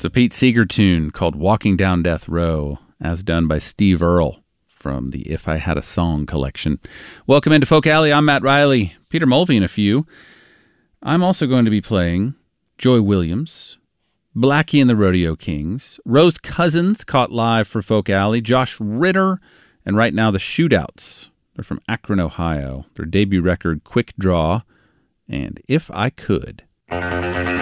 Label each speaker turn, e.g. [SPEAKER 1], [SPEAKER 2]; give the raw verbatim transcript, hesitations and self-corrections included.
[SPEAKER 1] It's a Pete Seeger tune called Walking Down Death Row, as done by Steve Earle from the If I Had a Song collection. Welcome into Folk Alley. I'm Matt Riley. Peter Mulvey in a few. I'm also going to be playing Joy Williams, Blackie and the Rodeo Kings, Rose Cousins, caught live for Folk Alley, Josh Ritter, and right now the Shootouts. They're from Akron, Ohio. Their debut record, Quick Draw, and If I Could.